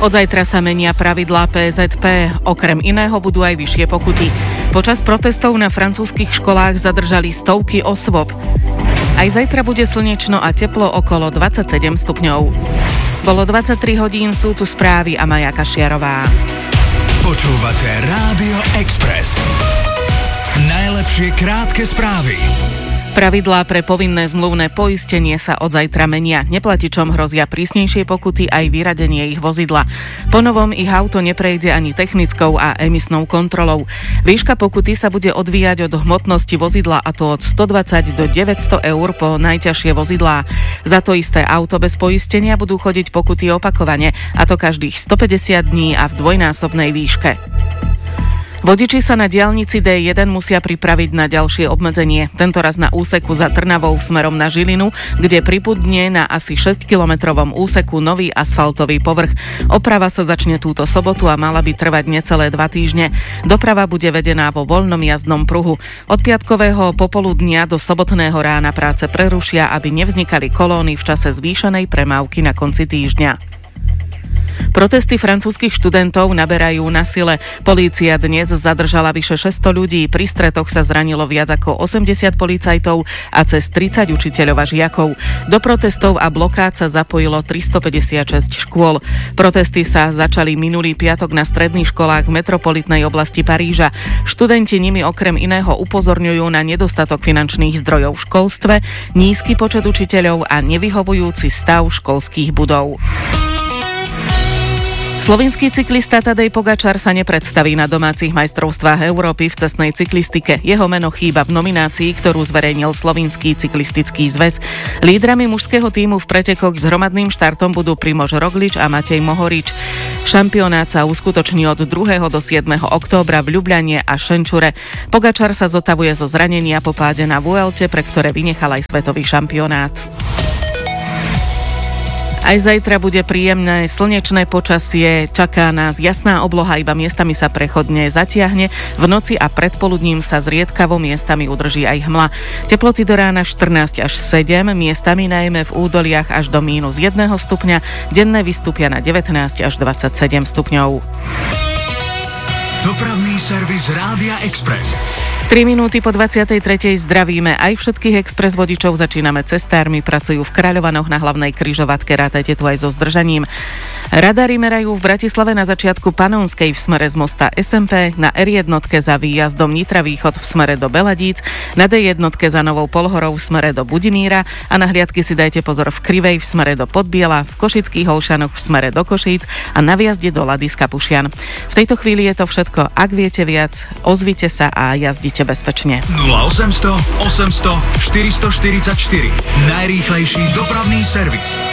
Od zajtra sa menia pravidlá PZP, okrem iného budú aj vyššie pokuty. Počas protestov na francúzskych školách zadržali stovky osôb. Aj zajtra bude slnečno a teplo okolo 27 stupňov. Bolo 23 hodín, sú tu správy a Maja Kašiarová. Počúvate Rádio Express. Najlepšie krátke správy. Pravidlá pre povinné zmluvné poistenie sa od zajtra menia. Neplatičom hrozia prísnejšie pokuty aj vyradenie ich vozidla. Ponovom ich auto neprejde ani technickou a emisnou kontrolou. Výška pokuty sa bude odvíjať od hmotnosti vozidla, a to od 120 do 900 eur po najťažšie vozidlá. Za to isté auto bez poistenia budú chodiť pokuty opakovane, a to každých 150 dní a v dvojnásobnej výške. Vodiči sa na diaľnici D1 musia pripraviť na ďalšie obmedzenie. Tentoraz na úseku za Trnavou smerom na Žilinu, kde pribudne na asi 6-kilometrovom úseku nový asfaltový povrch. Oprava sa začne túto sobotu a mala by trvať necelé 2 týždne. Doprava bude vedená vo voľnom jazdnom pruhu. Od piatkového popoludnia do sobotného rána práce prerušia, aby nevznikali kolóny v čase zvýšenej premávky na konci týždňa. Protesty francúzskych študentov naberajú na sile. Polícia dnes zadržala vyše 600 ľudí, pri stretoch sa zranilo viac ako 80 policajtov a cez 30 učiteľov a žiakov. Do protestov a blokád sa zapojilo 356 škôl. Protesty sa začali minulý piatok na stredných školách v metropolitnej oblasti Paríža. Študenti nimi okrem iného upozorňujú na nedostatok finančných zdrojov v školstve, nízky počet učiteľov a nevyhovujúci stav školských budov. Slovinský cyklista Tadej Pogačar sa nepredstaví na domácich majstrovstvách Európy v cestnej cyklistike. Jeho meno chýba v nominácii, ktorú zverejnil Slovinský cyklistický zväz. Lídrami mužského tímu v pretekoch s hromadným štartom budú Primož Roglič a Matej Mohorič. Šampionát sa uskutoční od 2. do 7. októbra v Ljubljane a Šenčure. Pogačar sa zotavuje zo zranenia po páde na Vuelte, pre ktoré vynechal aj svetový šampionát. Aj zajtra bude príjemné slnečné počasie, čaká nás jasná obloha, iba miestami sa prechodne zatiahne. V noci a predpoludním sa zriedkavo miestami udrží aj hmla. Teploty do rána 14 až 7, miestami najmä v údoliach až do -1 stupňa, denné vystúpia na 19 až 27 stupňov. Dopravný servis Rádia Express. 3 minúty po 23. zdravíme aj všetkých express vodičov. Začíname cestármi, pracujú v Kráľovanoch na hlavnej križovatke, rátajte tu aj so zdržaním. Radary merajú v Bratislave na začiatku Panonskej v smere z mosta SMP, na R1 za výjazdom Nitra Východ v smere do Beladíc, na D1 za Novou Polhorou v smere do Budimíra a na hliadky si dajte pozor v Krivej v smere do Podbiela, v Košických Olšanoch v smere do Košíc a na vjazde do Ladiska Pušian. V tejto chvíli je to všetko. Ak viete viac, ozvite sa a jazdite bezpečne. 0800 800 444. Najrýchlejší dopravný servis.